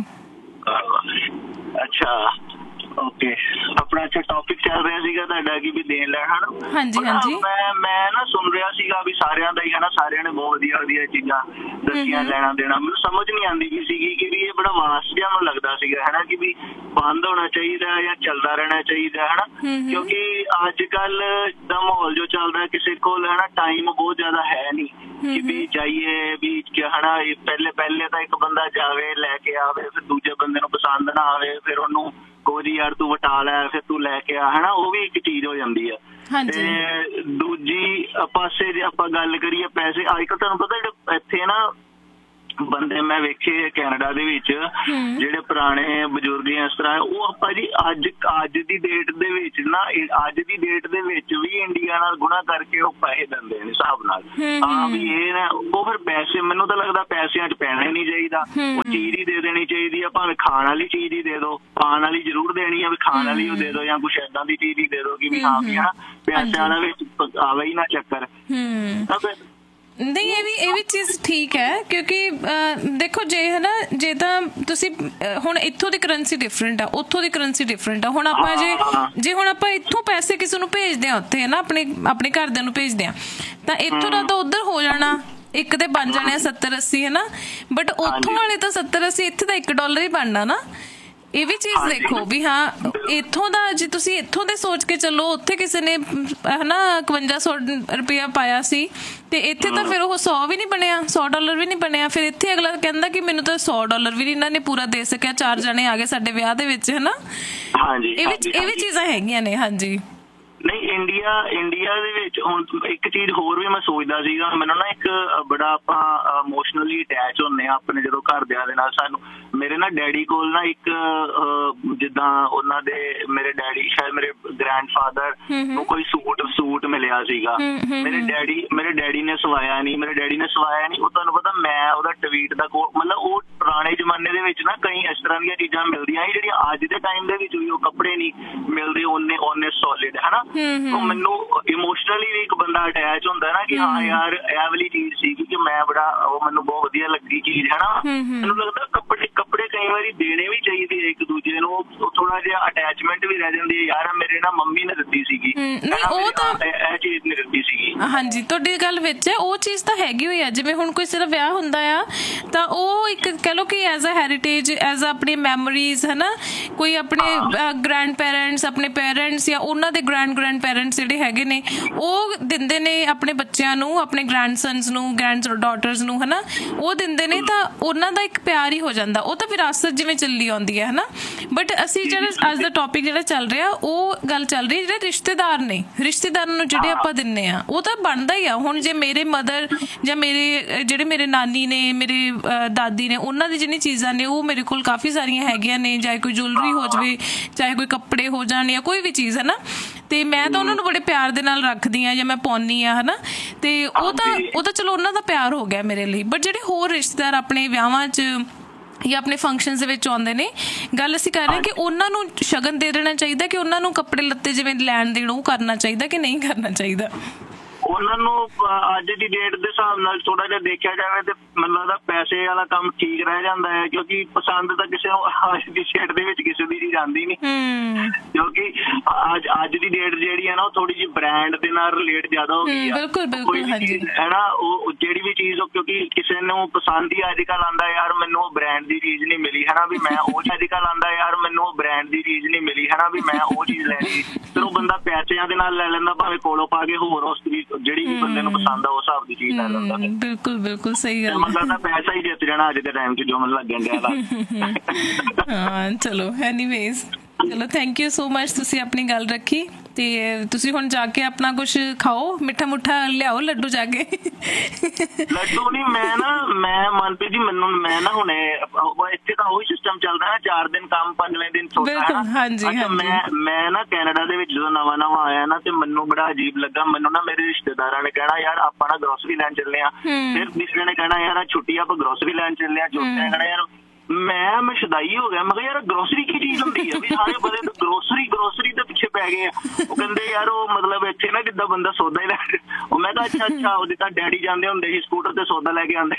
ਅੱਛਾ ਓਕੇ। ਆਪਣਾ ਟੌਪਿਕ ਚੱਲ ਰਿਹਾ ਸੀਗਾ ਤੁਹਾਡਾ ਕਿ ਵੀ ਦੇਣ ਲੈਣ, ਹੈ ਨਾ। ਹਾਂਜੀ ਮੈਂ ਨਾ ਸੁਣ ਰਿਹਾ ਸੀਗਾ ਵੀ ਸਾਰਿਆਂ ਦਾ ਹੀ ਹੈ ਨਾ, ਸਾਰਿਆਂ ਨੇ ਬਹੁਤ ਵਧੀਆ ਚੀਜ਼ਾਂ ਦੱਸੀਆਂ, ਲੈਣਾ ਦੇਣਾ। ਮੈਨੂੰ ਸਮਝ ਨਹੀਂ ਆਉਂਦੀ ਵੀ ਸੀਗੀ ਕਿ ਵੀ ਇਹ ਬੜਾ ਵਾਸਟ ਜਿਹਾ ਮੈਨੂੰ ਲੱਗਦਾ ਸੀਗਾ, ਹੈ ਨਾ, ਕਿ ਵੀ ਬੰਦ ਹੋਣਾ ਚਾਹੀਦਾ ਜਾਂ ਚੱਲਦਾ ਰਹਿਣਾ ਚਾਹੀਦਾ, ਹੈ ਨਾ। ਕਿਉਂਕਿ ਅੱਜ ਕੱਲ ਦਾ ਮਾਹੌਲ ਜੋ ਚੱਲਦਾ, ਕਿਸੇ ਕੋਲ ਹੈ ਨਾ ਟਾਈਮ ਬਹੁਤ ਜ਼ਿਆਦਾ ਹੈ ਨਹੀਂ ਕਿ ਵੀ ਜਾਈਏ ਵੀ ਹੈ ਨਾ। ਪਹਿਲੇ ਤਾਂ ਇੱਕ ਬੰਦਾ ਜਾਵੇ, ਲੈ ਕੇ ਆਵੇ, ਫਿਰ ਦੂਜੇ ਬੰਦੇ ਨੂੰ ਪਸੰਦ ਨਾ ਆਵੇ, ਫਿਰ ਉਹਨੂੰ ਕਹੋ ਜੀ ਯਾਰ ਤੂੰ ਵਟਾ ਲੈ, ਫਿਰ ਤੂੰ ਲੈ ਕੇ ਆ, ਹੈ ਨਾ। ਉਹ ਵੀ ਇੱਕ ਚੀਜ਼ ਹੋ ਜਾਂਦੀ ਆ। ਤੇ ਦੂਜੀ ਪਾਸੇ ਜੇ ਆਪਾਂ ਗੱਲ ਕਰੀਏ ਪੈਸੇ, ਅੱਜ ਕੱਲ੍ਹ ਤੁਹਾਨੂੰ ਪਤਾ ਜਿਹੜੇ ਇੱਥੇ ਨਾ ਬੰਦੇ ਮੈਂ ਵੇਖੇ ਕੈਨੇਡਾ ਦੇ ਵਿੱਚ, ਜਿਹੜੇ ਪੁਰਾਣੇ ਬਜ਼ੁਰਗ ਇਸ ਤਰ੍ਹਾਂ, ਉਹ ਆਪਾਂ ਜੀ ਅੱਜ ਦੀ ਡੇਟ ਦੇ ਵਿੱਚ ਨਾ, ਅੱਜ ਦੀ ਡੇਟ ਦੇ ਵਿੱਚ ਵੀ ਇੰਡੀਆ ਨਾਲ ਗੁਣਾ ਕਰਕੇ ਉਹ ਪੈਸੇ ਦਿੰਦੇ ਨੇ ਹਿਸਾਬ ਨਾਲ। ਹਾਂ ਵੀ ਇਹ ਨਾ, ਉਹ ਫਿਰ ਪੈਸੇ, ਮੈਨੂੰ ਤਾਂ ਲੱਗਦਾ ਪੈਸਿਆਂ 'ਚ ਪੈਣਾ ਹੀ ਨਹੀਂ ਚਾਹੀਦਾ। ਉਹ ਚੀਜ਼ ਹੀ ਦੇ ਦੇਣੀ ਚਾਹੀਦੀ ਆ, ਭਾਵੇਂ ਖਾਣ ਵਾਲੀ ਚੀਜ਼ ਹੀ ਦੇ ਦਿਓ, ਪਾਣ ਵਾਲੀ ਜ਼ਰੂਰ ਦੇਣੀ ਆ, ਵੀ ਖਾਣ ਵਾਲੀ ਉਹ ਦੇ ਦਿਓ, ਜਾਂ ਕੁਛ ਏਦਾਂ ਦੀ ਚੀਜ਼ ਹੀ ਦੇ ਦਿਓ ਕਿ ਵੀ ਹਾਂ ਵੀ ਹੈ ਨਾ, ਪੈਸਿਆਂ ਦਾ ਵਿੱਚ ਆਵੇ ਹੀ ਨਾ ਚੱਕਰ। ਨਹੀਂ ਇਹ ਵੀ ਚੀਜ਼ ਠੀਕ ਹੈ ਕਿਉਂਕਿ ਦੇਖੋ ਜੇ ਹੈ ਨਾ ਜੇ ਤਾਂ ਤੁਸੀਂ ਹੁਣ ਇੱਥੋਂ ਦੀ ਕਰੰਸੀ ਡਿਫਰੈਂਟ ਆ ਉੱਥੋਂ ਦੀ ਕਰੰਸੀ ਡਿਫਰੈਂਟ ਆ। ਹੁਣ ਆਪਾਂ ਜੇ ਹੁਣ ਆਪਾਂ ਇੱਥੋਂ ਪੈਸੇ ਕਿਸੇ ਨੂੰ ਭੇਜਦੇ ਹਾਂ ਉੱਥੇ ਹੈ ਨਾ ਆਪਣੇ ਘਰਦਿਆਂ ਨੂੰ ਭੇਜਦੇ ਹਾਂ ਤਾਂ ਇੱਥੋਂ ਦਾ ਤਾਂ ਉੱਧਰ ਹੋ ਜਾਣਾ ਇੱਕ ਤੇ ਬਣ ਜਾਣੇ ਆ 70-80 ਹੈ ਨਾ ਬਟ ਉੱਥੋਂ ਵਾਲੇ ਤਾਂ 70-80 ਇੱਥੇ ਤਾਂ $1 ਹੀ ਬਣਨਾ ਨਾ। ਇਹ ਵੀ ਚੀਜ਼ ਦੇਖੋ ਵੀ ਹਾਂ ਇੱਥੋਂ ਦਾ ਜੇ ਤੁਸੀਂ ਇੱਥੋਂ ਦੇ ਸੋਚ ਕੇ ਚੱਲੋ ਉੱਥੇ ਕਿਸੇ ਨੇ ਹਨਾ 5100 ਰੁਪਇਆ ਪਾਇਆ ਸੀ ਤੇ ਇੱਥੇ ਤਾਂ ਫਿਰ ਉਹ 100 ਵੀ ਨਹੀਂ ਬਣਿਆ $100 ਵੀ ਨਹੀਂ ਬਣਿਆ। ਫਿਰ ਇੱਥੇ ਅਗਲਾ ਕਹਿੰਦਾ ਕਿ ਮੈਨੂੰ ਤਾਂ $100 ਵੀ ਨਹੀਂ ਇਹਨਾਂ ਨੇ ਪੂਰਾ ਦੇ ਸਕਿਆ 4 ਜਣੇ ਆ ਗਏ ਸਾਡੇ ਵਿਆਹ ਦੇ ਵਿੱਚ ਹਨਾ। ਇਹ ਵੀ ਚੀਜ਼ਾਂ ਹੈਗੀਆਂ ਨੇ। ਹਾਂਜੀ ਨਹੀਂ ਇੰਡੀਆ ਦੇ ਵਿੱਚ ਹੁਣ ਇੱਕ ਚੀਜ਼ ਹੋਰ ਵੀ ਮੈਂ ਸੋਚਦਾ ਸੀਗਾ ਮੈਨੂੰ ਨਾ ਇੱਕ ਬੜਾ ਆਪਾਂ ਇਮੋਸ਼ਨਲੀ ਅਟੈਚ ਹੁੰਦੇ ਆ ਆਪਣੇ ਜਦੋਂ ਘਰਦਿਆਂ ਦੇ ਨਾਲ। ਸਾਨੂੰ ਮੇਰੇ ਨਾ ਡੈਡੀ ਕੋਲ ਨਾ ਇੱਕ ਜਿੱਦਾਂ ਉਹਨਾਂ ਦੇ ਮੇਰੇ ਡੈਡੀ ਸ਼ਾਇਦ ਮੇਰੇ ਗ੍ਰੈਂਡਫਾਦਰ ਨੂੰ ਕੋਈ ਸੂਟ ਮਿਲਿਆ ਸੀਗਾ ਮੇਰੇ ਡੈਡੀ ਨੇ ਸਵਾਇਆ ਨਹੀਂ ਉਹ ਤੁਹਾਨੂੰ ਪਤਾ ਮੈਂ ਉਹਦਾ ਟਵੀਟ ਦਾ ਮਤਲਬ ਉਹ ਪੁਰਾਣੇ ਜ਼ਮਾਨੇ ਦੇ ਵਿੱਚ ਨਾ ਕਈ ਇਸ ਤਰ੍ਹਾਂ ਦੀਆਂ ਚੀਜ਼ਾਂ ਮਿਲਦੀਆਂ ਸੀ ਜਿਹੜੀਆਂ ਅੱਜ ਦੇ ਟਾਈਮ ਦੇ ਵਿੱਚ ਵੀ ਉਹ ਕੱਪੜੇ ਨਹੀਂ ਮਿਲਦੇ ਉਹਨੇ ਸੋਲਿਡ ਹੈ ਨਾ। ਉਹ ਮੈਨੂੰ ਇਮੋਸ਼ਨਲੀ ਵੀ ਇੱਕ ਬੰਦਾ ਅਟੈਚ ਹੁੰਦਾ ਨਾ ਕਿ ਹਾਂ ਯਾਰ ਇਹ ਵਾਲੀ ਚੀਜ਼ ਸੀਗੀ ਕਿ ਮੈਂ ਬੜਾ ਉਹ ਮੈਨੂੰ ਬਹੁਤ ਵਧੀਆ ਲੱਗੀ ਚੀਜ਼ ਹੈ ਨਾ। ਮੈਨੂੰ ਲੱਗਦਾ ਕੱਪੜੇ ਕਈ ਵਾਰੀ ਦੇਣੇ ਵੀ ਚਾਹੀਦੇ ਆ ਇੱਕ ਦੂਜੇ ਨੂੰ ਉਹ ਥੋੜਾ ਜਿਹਾ ਅਟੈਚਮੈਂਟ ਵੀ ਰਹਿ ਜਾਂਦੀ ਹੈ ਯਾਰ ਮੇਰੇ ਨਾ ਮੰਮੀ ਨੇ ਦਿੱਤੀ ਸੀਗੀ ਉਹ ਤਾਂ ਇਹ ਚੀਜ਼ ਨਹੀਂ ਦਿੱਤੀ ਸੀਗੀ। ਹਾਂਜੀ ਤੁਹਾਡੀ ਗੱਲ ਵਿੱਚ ਹੈ ਉਹ ਚੀਜ਼ ਤਾਂ ਹੈਗੀ ਹੋਈ ਆ। ਜਿਵੇਂ ਹੁਣ ਕਿਸੇ ਦਾ ਵਿਆਹ ਹੁੰਦਾ ਆ ਤਾਂ ਉਹ ਇੱਕ ਕਹਿ ਲਓ ਕਿ ਐਜ਼ ਅ ਹੈਰੀਟੇਜ ਐਜ਼ ਆਪਣੀ ਮੈਮੋਰੀਜ਼ ਹੈ ਨਾ ਕੋਈ ਆਪਣੇ ਗ੍ਰੈਂਡ ਪੇਰੈਂਟਸ ਆਪਣੇ ਪੇਰੈਂਟਸ ਜਾਂ ਉਹਨਾਂ ਦੇ ਗ੍ਰੈਂਡ ਪੇਰੈਂਟਸ ਜਿਹੜੇ ਹੈਗੇ ਨੇ ਉਹ ਦਿੰਦੇ ਨੇ ਆਪਣੇ ਬੱਚਿਆਂ ਨੂੰ ਆਪਣੇ ਗ੍ਰੈਂਡਸਨਸ ਨੂੰ ਗ੍ਰੈਂਡ ਡਾਟਰਸ ਨੂੰ ਹਨਾ ਉਹ ਦਿੰਦੇ ਨੇ ਤਾਂ ਉਹਨਾਂ ਦਾ ਇੱਕ ਪਿਆਰ ਹੀ ਹੋ ਜਾਂਦਾ। ਉਹ ਤਾਂ ਵਿਰਾਸਤ ਜਿਵੇਂ ਚੱਲੀ ਆਉਂਦੀ ਹੈ ਹਨਾ। ਬਟ ਅਸੀਂ ਜਿਹੜਾ ਅੱਜ ਦਾ ਟੌਪਿਕ ਜਿਹੜਾ ਚੱਲ ਰਿਹਾ ਉਹ ਗੱਲ ਚੱਲ ਰਹੀ ਜਿਹੜੇ ਰਿਸ਼ਤੇਦਾਰਾਂ ਨੂੰ ਜਿਹੜੇ ਆਪਾਂ ਦਿੰਦੇ ਆ ਉਹ ਤਾਂ ਬਣਦਾ ਹੀ ਆ। ਹੁਣ ਜੇ ਮੇਰੇ ਮਦਰ ਜਾਂ ਮੇਰੇ ਨਾਨੀ ਨੇ ਮੇਰੇ ਦਾਦੀ ਨੇ ਉਹਨਾਂ ਦੀ ਜਿਹੜੀ ਚੀਜ਼ਾਂ ਨੇ ਉਹ ਮੇਰੇ ਕੋਲ ਕਾਫੀ ਸਾਰੀਆਂ ਹੈਗੀਆਂ ਨੇ ਚਾਹੇ ਕੋਈ ਜੁਐਲਰੀ ਹੋ ਜਾਵੇ ਚਾਹੇ ਕੋਈ ਕੱਪੜੇ ਹੋ ਜਾਣ ਜਾਂ ਕੋਈ ਵੀ ਚੀਜ਼ ਹੈ ਨਾ ਤੇ ਮੈਂ ਤਾਂ ਉਹਨਾਂ ਨੂੰ ਬੜੇ ਪਿਆਰ ਦੇ ਨਾਲ ਰੱਖਦੀ ਹਾਂ ਜਾਂ ਮੈਂ ਪਾਉਂਦੀ ਹਾਂ ਹਨਾ ਤੇ ਉਹ ਤਾਂ ਚਲੋ ਉਹਨਾਂ ਦਾ ਪਿਆਰ ਹੋ ਗਿਆ ਮੇਰੇ ਲਈ। ਬਟ ਜਿਹੜੇ ਹੋਰ ਰਿਸ਼ਤੇਦਾਰ ਆਪਣੇ ਵਿਆਹਾਂ 'ਚ ਜਾਂ ਆਪਣੇ ਫੰਕਸ਼ਨਸ ਦੇ ਵਿੱਚ ਆਉਂਦੇ ਨੇ ਗੱਲ ਅਸੀਂ ਕਰ ਰਹੇ ਕਿ ਉਹਨਾਂ ਨੂੰ ਸ਼ਗਨ ਦੇ ਦੇਣਾ ਚਾਹੀਦਾ ਕਿ ਉਹਨਾਂ ਨੂੰ ਕੱਪੜੇ ਲੱਤੇ ਜਿਵੇਂ ਲੈਣ ਦੇਣ ਉਹ ਕਰਨਾ ਚਾਹੀਦਾ ਕਿ ਨਹੀਂ ਕਰਨਾ ਚਾਹੀਦਾ। ਉਹਨਾਂ ਨੂੰ ਅੱਜ ਦੀ ਡੇਟ ਦੇ ਹਿਸਾਬ ਨਾਲ ਥੋੜਾ ਜਿਹਾ ਦੇਖਿਆ ਜਾਵੇ ਤੇ ਮੈਨੂੰ ਲੱਗਦਾ ਪੈਸੇ ਵਾਲਾ ਕੰਮ ਠੀਕ ਰਹਿ ਜਾਂਦਾ ਹੈ ਕਿਉਂਕਿ ਪਸੰਦ ਤਾਂ ਕਿਸੇ ਨੂੰ ਅੱਜ ਦੀ ਡੇਟ ਦੇ ਵਿੱਚ ਕਿਸੇ ਦੀ ਜਾਂਦੀ ਨਹੀਂ ਕਿਉਂਕਿ ਅੱਜ ਦੀ ਡੇਟ ਜਿਹੜੀ ਹੈ ਨਾ ਉਹ ਥੋੜੀ ਜਿਹੀ ਬ੍ਰਾਂਡ ਦੇ ਨਾਲ ਰਿਲੇਟ ਜ਼ਿਆਦਾ ਹੋ ਗਈ ਹੈ ਨਾ। ਉਹ ਜਿਹੜੀ ਵੀ ਚੀਜ਼ ਕਿਉਂਕਿ ਕਿਸੇ ਨੂੰ ਪਸੰਦ ਹੀ ਅੱਜ ਕੱਲ੍ਹ ਆਉਂਦਾ ਯਾਰ ਮੈਨੂੰ ਉਹ ਬ੍ਰਾਂਡ ਦੀ ਚੀਜ਼ ਨਹੀਂ ਮਿਲੀ ਹੈ ਨਾ ਵੀ ਮੈਂ ਉਹ ਅੱਜ ਕੱਲ੍ਹ ਆਉਂਦਾ ਯਾਰ ਮੈਨੂੰ ਉਹ ਬ੍ਰਾਂਡ ਦੀ ਚੀਜ਼ ਨਹੀਂ ਮਿਲੀ ਹੈ ਨਾ ਵੀ ਮੈਂ ਉਹ ਚੀਜ਼ ਲੈਣੀ ਫਿਰ ਉਹ ਬੰਦਾ ਪੈਸਿਆਂ ਦੇ ਨਾਲ ਲੈ ਲੈਂਦਾ ਭਾਵੇਂ ਕੋਲੋਂ ਪਾ ਕੇ ਹੋਰ ਉਸ ਜਿਹੜੀ ਵੀ ਬੰਦੇ ਨੂੰ ਪਸੰਦ ਆ ਉਸ ਹਿਸਾਬ ਦੀ ਚੀਜ਼ ਲੈ ਲੈਂਦਾ। ਬਿਲਕੁਲ ਸਹੀ ਗੱਲ ਮਤਲਬ ਤਾਂ ਪੈਸਾ ਹੀ ਜਿੱਤ ਜਾਣਾ ਅੱਜ ਦੇ ਟਾਈਮ 'ਚ ਜੋ ਮੈਨੂੰ ਲੱਗਣ ਡਿਆ। ਹਾਂ ਚਲੋ ਐਨੀਵੇਜ਼ ਚਲੋ ਥੈਂਕ ਯੂ ਸੋ ਮਚ ਤੁਸੀਂ ਆਪਣੀ ਗੱਲ ਰੱਖੀ ਤੇ ਤੁਸੀਂ ਹੁਣ ਜਾ ਕੇ ਆਪਣਾ ਕੁਛ ਖਾਓ ਮਿੱਠਾ ਮੁੱਠਾ ਲਿਆਓ ਲੱਡੂ ਜਾ ਕੇ। ਲੱਡੂ ਨਹੀਂ ਮੈਂ ਮਨਪ੍ਰੀਤ ਜੀ ਮੈਂ ਨਾ ਹੁਣੇ ਇੱਥੇ ਤਾਂ ਉਹੀ ਸਿਸਟਮ ਚੱਲਦਾ ਨਾ 4 ਦਿਨ ਕੰਮ 5ਵੇਂ ਦਿਨ ਸੋਚਦਾ ਮੈਂ ਨਾ ਕੈਨੇਡਾ ਦੇ ਵਿੱਚ ਜਦੋਂ ਨਵਾਂ ਆਇਆ ਨਾ ਤੇ ਮੈਨੂੰ ਬੜਾ ਅਜੀਬ ਲੱਗਾ। ਮੈਨੂੰ ਨਾ ਮੇਰੇ ਰਿਸ਼ਤੇਦਾਰਾਂ ਨੇ ਕਹਿਣਾ ਯਾਰ ਆਪਾਂ ਨਾ ਗਰੋਸਰੀ ਲੈਣ ਚੱਲੇ ਆ ਫਿਰ ਤੀਸਰੇ ਨੇ ਕਹਿਣਾ ਯਾਰ ਛੁੱਟੀ ਆਪਾਂ ਗਰੋਸਰੀ ਲੈਣ ਚੱਲੇ ਆ ਚੌਥੇ ਨੇ ਕਹਿਣਾ ਯਾਰ ਮੈਂ ਸ਼ਦਾਈ ਹੋ ਗਿਆ। ਮੈਂ ਕਿਹਾ ਯਾਰ ਗਰੋਸਰੀ ਕੀ ਚੀਜ਼ ਹੁੰਦੀ ਹੈ ਵੀ ਸਾਰੇ ਬੰਦੇ ਗਰੋਸਰੀ ਦੇ ਪਿੱਛੇ ਪੈ ਗਏ ਆ। ਉਹ ਕਹਿੰਦੇ ਯਾਰ ਉਹ ਮਤਲਬ ਇੱਥੇ ਨਾ ਕਿੱਦਾਂ ਬੰਦਾ ਸੌਦਾ ਹੀ ਲੈ ਉਹ ਮੈਂ ਕਿਹਾ ਅੱਛਾ ਉਹਦੇ ਤਾਂ ਡੈਡੀ ਜਾਂਦੇ ਹੁੰਦੇ ਸੀ ਸਕੂਟਰ ਤੇ ਸੌਦਾ ਲੈ ਕੇ ਆਉਂਦੇ।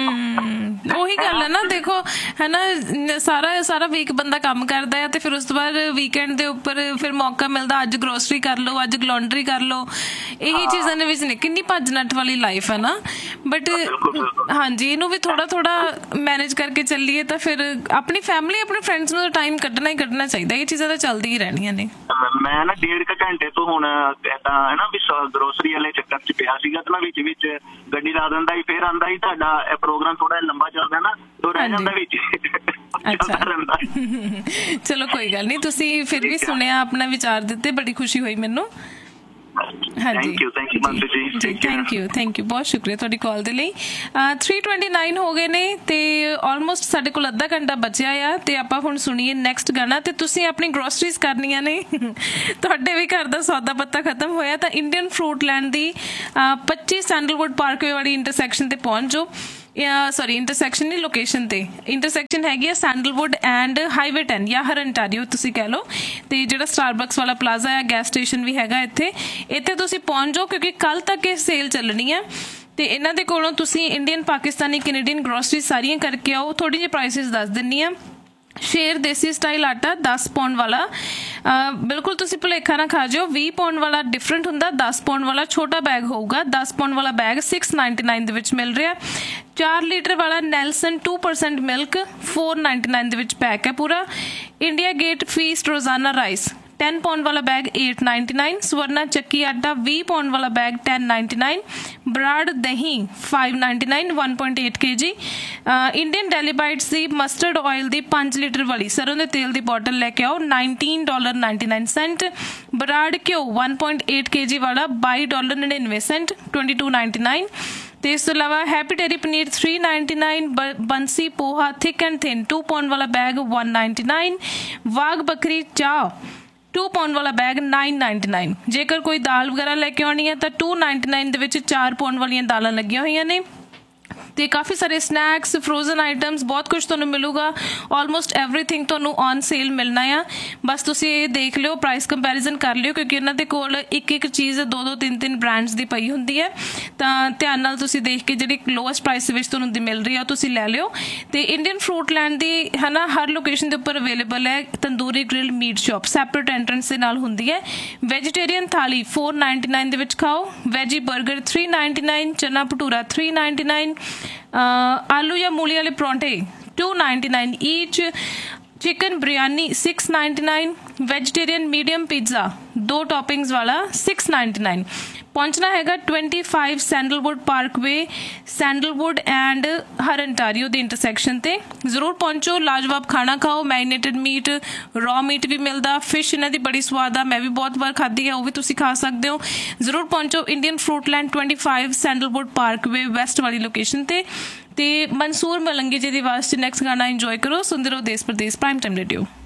ਉਹੀ ਗੱਲ ਹੈ ਨਾ ਦੇਖੋ ਹੈ ਨਾ ਸਾਰਾ ਵੀਕ ਬੰਦਾ ਕੰਮ ਕਰਦਾ ਹੈ ਤੇ ਫਿਰ ਉਸ ਤੋਂ ਬਾਅਦ ਵੀਕਐਂਡ ਦੇ ਉੱਪਰ ਫਿਰ ਮੌਕਾ ਮਿਲਦਾ ਅੱਜ ਗਰੋਸਰੀ ਕਰ ਲਓ ਅੱਜ ਲਾਂਡਰੀ ਕਰ ਲਓ। ਇਹੀ ਚੀਜ਼ਾਂ ਦੇ ਵਿੱਚ ਨੇ ਕਿੰਨੀ ਭੱਜ ਨੱਠ ਵਾਲੀ ਲਾਈਫ ਹੈ ਨਾ। ਬਟ ਹਾਂਜੀ ਇਹਨੂੰ ਵੀ ਥੋੜਾ ਮੈਨੇਜ ਕਰਕੇ ਚੱਲੀਏ ਤਾਂ ਫਿਰ ਆਪਣੀ ਫੈਮਿਲੀ ਆਪਣੇ ਫਰੈਂਡਸ ਨੂੰ ਟਾਈਮ ਕੱਢਣਾ ਹੀ ਕੱਢਣਾ ਚਾਹੀਦਾ। ਇਹ ਚੀਜ਼ਾਂ ਤਾਂ ਚੱਲਦੀ ਹੀ ਰਹਿਣੀਆਂ ਨੇ। ਮੈਂ ਨਾ 1.5 ਘੰਟੇ ਤੋਂ ਹੁਣ ਏਦਾਂ ਹੈ ਨਾ ਵੀ ਗਰੋਸਰੀ ਵਾਲੇ ਚੱਕਰ 'ਚ ਪਿਆ ਸੀਗਾ ਤੇ ਮੈਂ ਵਿੱਚ ਗੱਡੀ ਲਾ ਦਿੰਦਾ ਸੀ ਫਿਰ ਆਉਂਦਾ ਸੀ ਤੁਹਾਡਾ ਇਹ ਪ੍ਰੋਗਰਾਮ ਥੋੜਾ ਲੰਬਾ ਚੱਲਦਾ ਨਾ ਤਾਂ ਰਹਿ ਜਾਂਦਾ ਵਿੱਚ। ਅੱਛਾ ਚਲੋ ਕੋਈ ਗੱਲ ਨਹੀਂ ਤੁਸੀਂ ਫਿਰ ਵੀ ਸੁਣਿਆ ਆਪਣਾ ਵਿਚਾਰ ਦਿੱਤੇ ਬੜੀ ਖੁਸ਼ੀ ਹੋਈ ਮੈਨੂੰ। ਹਾਂਜੀ ਥੈਂਕ ਯੂ ਬਹੁਤ ਸ਼ੁਕਰੀਆ ਤੁਹਾਡੀ ਕਾਲ ਦੇ ਲਈ। 3:29 ਹੋ ਗਏ ਨੇ ਤੇ ਆਲਮੋਸਟ ਸਾਡੇ ਕੋਲ ਅੱਧਾ ਘੰਟਾ ਬਚਿਆ ਆ ਤੇ ਆਪਾਂ ਹੁਣ ਸੁਣੀਏ ਨੈਕਸਟ ਗਾਣਾ ਤੇ ਤੁਸੀਂ ਆਪਣੀ ਗਰੋਸਰੀਜ਼ ਕਰਨੀਆਂ ਨੇ ਤੁਹਾਡੇ ਵੀ ਘਰ ਦਾ ਸੌਦਾ ਪੱਤਾ ਖਤਮ ਹੋਇਆ ਤਾਂ ਇੰਡੀਅਨ ਫਰੂਟ ਲੈਂਡ ਦੀ 25 ਸੈਂਡਲਵੁੱਡ ਪਾਰਕਵੇ ਵਾਲੀ ਇੰਟਰਸੈਕਸ਼ਨ ਤੇ ਪਹੁੰਚ ਜਾਓ। ਇੰਟਰਸੈਕਸ਼ਨ ਨਹੀਂ ਲੋਕੇਸ਼ਨ ਤੇ ਇੰਟਰਸੈਕਸ਼ਨ ਹੈਗੀ ਆ ਸੈਂਡਲਵੁੱਡ ਐਂਡ ਹਾਈਵੇ 10 ਜਾਂ ਹਰਨਟਾਰੀਓ ਤੁਸੀਂ ਕਹਿ ਲਓ ਤੇ ਜਿਹੜਾ ਸਟਾਰਬਕਸ ਵਾਲਾ ਪਲਾਜ਼ਾ ਹੈ ਗੈਸ ਸਟੇਸ਼ਨ ਵੀ ਹੈਗਾ ਇੱਥੇ ਤੁਸੀਂ ਪਹੁੰਚ ਜਾਓ ਕਿਉਂਕਿ ਕੱਲ ਤੱਕ ਇਹ ਸੇਲ ਚੱਲਣੀ ਹੈ ਤੇ ਇਹਨਾਂ ਦੇ ਕੋਲੋਂ ਤੁਸੀਂ ਇੰਡੀਅਨ, ਪਾਕਿਸਤਾਨੀ, ਕੈਨੇਡੀਅਨ ਗਰੋਸਰੀ ਸਾਰੀਆਂ ਕਰਕੇ ਆਓ। ਥੋੜੀ ਜਿਹੀ ਪ੍ਰਾਈਸਿਸ ਦੱਸ ਦਿੰਨੀ ਆ। ਸ਼ੇਰ ਦੇਸੀ ਸਟਾਈਲ ਆਟਾ 10 ਪਾਉਂਡ ਵਾਲਾ, ਬਿਲਕੁਲ ਤੁਸੀਂ ਭੁਲੇਖਾ ਨਾ ਖਾ ਜਾਓ, 20 ਪਾਉਂਡ ਵਾਲਾ ਡਿਫਰੈਂਟ ਹੁੰਦਾ, 10 ਪਾਉਂਡ ਵਾਲਾ ਛੋਟਾ ਬੈਗ ਹੋਊਗਾ। 10 ਪਾਉਂਡ ਵਾਲਾ ਬੈਗ 699 ਦੇ ਵਿੱਚ ਮਿਲ ਰਿਹਾ। 4 ਲੀਟਰ ਵਾਲਾ ਨੈਲਸਨ 2% ਮਿਲਕ 499 ਦੇ ਵਿੱਚ ਪੈਕ ਹੈ ਪੂਰਾ। ਇੰਡੀਆ ਗੇਟ ਫੀਸਟ ਰੋਜ਼ਾਨਾ ਰਾਈਸ 10 ਪਾਉਂਡ ਵਾਲਾ ਬੈਗ 899। ਸਵਰਨਾ ਚੱਕੀ ਆਟਾ 20 ਪਾਉਂਡ ਵਾਲਾ ਬੈਗ 1099। ਬਰਾੜ ਦਹੀਂ 599 1.8 kg। ਇੰਡੀਅਨ ਡੈਲੀਬਾਈਟਸ ਦੀ ਮਸਟਰਡ ਆਇਲ ਦੀ 5 ਲੀਟਰ ਵਾਲੀ ਸਰੋਂ ਦੇ ਤੇਲ ਦੀ ਬੋਟਲ ਲੈ ਕੇ ਆਓ, $19.99। ਬਰਾੜ ਘਿਓ 1.8 kg ਵਾਲਾ $22.99 $22.99। ਤੇ ਇਸ ਤੋਂ ਇਲਾਵਾ happy dairy paneer 399। Bansi poha thick and thin 2 pound ਵਾਲਾ ਬੈਗ 199। ਵਾਘ ਬੱਕਰੀ ਚਾਹ 2 ਪਾਉਂਡ ਵਾਲਾ ਬੈਗ 999। ਜੇਕਰ ਕੋਈ ਦਾਲ ਵਗੈਰਾ ਲੈ ਕੇ ਆਉਣੀ ਹੈ ਤਾਂ 299 ਦੇ ਵਿੱਚ 4 ਪਾਉਂਡ ਵਾਲੀਆਂ ਦਾਲਾਂ ਲੱਗੀਆਂ ਹੋਈਆਂ ਨੇ। ਤੇ ਕਾਫੀ ਸਾਰੇ ਸਨੈਕਸ, ਫਰੋਜ਼ਨ ਆਈਟਮਸ, ਬਹੁਤ ਕੁਝ ਤੁਹਾਨੂੰ ਮਿਲੂਗਾ। ਆਲਮੋਸਟ ਐਵਰੀਥਿੰਗ ਤੁਹਾਨੂੰ ਔਨ ਸੇਲ ਮਿਲਣਾ ਆ। ਬਸ ਤੁਸੀਂ ਇਹ ਦੇਖ ਲਿਓ, ਪ੍ਰਾਈਸ ਕੰਪੈਰੀਜ਼ਨ ਕਰ ਲਿਓ, ਕਿਉਂਕਿ ਇਹਨਾਂ ਦੇ ਕੋਲ ਇੱਕ ਚੀਜ਼ 2-2 3-3 ਬ੍ਰਾਂਡਸ ਦੀ ਪਈ ਹੁੰਦੀ ਹੈ। ਤਾਂ ਧਿਆਨ ਨਾਲ ਤੁਸੀਂ ਦੇਖ ਕੇ ਜਿਹੜੀ ਲੋਐਸਟ ਪ੍ਰਾਈਸ ਵਿੱਚ ਤੁਹਾਨੂੰ ਮਿਲ ਰਹੀ ਆ ਤੁਸੀਂ ਲੈ ਲਿਓ। ਤੇ ਇੰਡੀਅਨ ਫਰੂਟ ਲੈਂਡ ਦੀ ਹੈ ਨਾ ਹਰ ਲੋਕੇਸ਼ਨ ਦੇ ਉੱਪਰ ਅਵੇਲੇਬਲ ਹੈ tandoori grill meat shop, separate entrance ਦੇ ਨਾਲ ਹੁੰਦੀ ਹੈ। ਵੈਜੀਟੇਰੀਅਨ ਥਾਲੀ 499 ਦੇ ਵਿੱਚ ਖਾਓ। ਵੈਜੀ 버ਗਰ 399। ਚਨਾ ਭਟੂਰਾ 399। ਆਲੂ ਜਾਂ ਮੂਲੀ ਵਾਲੇ ਪਰੌਂਠੇ 299 ਈਚ। Chicken biryani 699। Vegetarian medium pizza 2 toppings वाला 699। पहुंचना हैगा 25 sandalwood Parkway, sandalwood and her Ontario के इंटरसैक्शन ते। जरूर पहुंचो, लाजवाब खाना खाओ। मैरीनेटेड मीट, रॉ मीट भी मिलता। फिश इन्हां दी बड़ी स्वाद आ, मैं भी बहुत बार खाधी है, वो भी तुसी खा सकते हो। जरूर पहुंचो Indian fruit land 25 sandalwood Parkway west वाली लोकेशन ते। ते मंसूर मलंगी जी की आवाज़ च नैक्सट गाना इंजॉय करो। सुनते रहो देश परदेश प्राइम टाइम रेडियो।